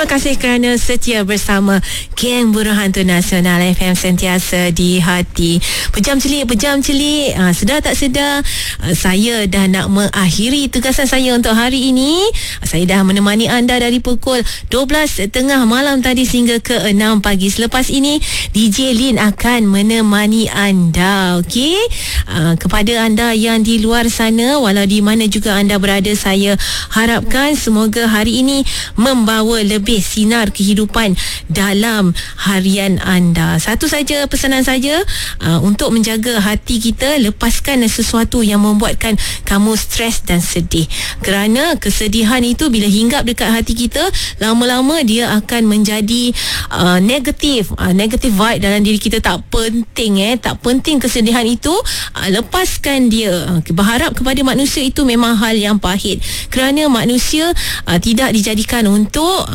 Terima kasih kerana setia bersama Geng Buruh Hantu Nasional FM, sentiasa di hati. Pejam celik sedar tak sedar, saya dah nak mengakhiri tugasan saya untuk hari ini. Saya dah menemani anda dari pukul 12.30 malam tadi sehingga ke 6 pagi. Selepas ini DJ Lin akan menemani anda. Okey, kepada anda yang di luar sana, walau di mana juga anda berada, saya harapkan semoga hari ini membawa lebih sinar kehidupan dalam harian anda. Satu saja pesanan saja, untuk menjaga hati kita, lepaskan sesuatu yang membuatkan kamu stres dan sedih. Kerana kesedihan itu bila hinggap dekat hati kita, lama-lama dia akan menjadi negatif vibe dalam diri kita. Tak penting kesedihan itu, lepaskan dia. Berharap kepada manusia itu memang hal yang pahit, kerana manusia tidak dijadikan untuk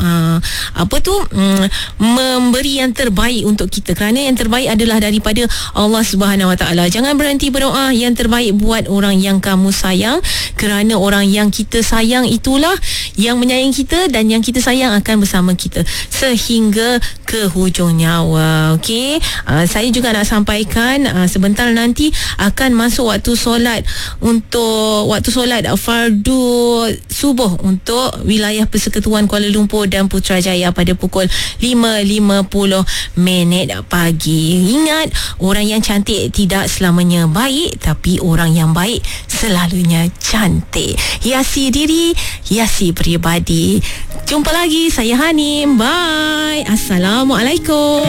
memberi yang terbaik untuk kita, kerana yang terbaik adalah daripada Allah Subhanahu Wa Taala. Jangan berhenti berdoa yang terbaik buat orang yang kamu sayang, kerana orang yang kita sayang itulah yang menyayangi kita, dan yang kita sayang akan bersama kita sehingga ke hujung nyawa. Okey, saya juga nak sampaikan sebentar nanti akan masuk waktu solat, untuk waktu solat fardu subuh untuk wilayah Persekutuan Kuala Lumpur dan Putrajaya pada pukul 5.50 pagi. Ingat, orang yang cantik tidak selamanya baik, tapi orang yang baik selalunya cantik. Hiasi diri, hiasi peribadi. Jumpa lagi, saya Hanim. Bye. Assalamualaikum.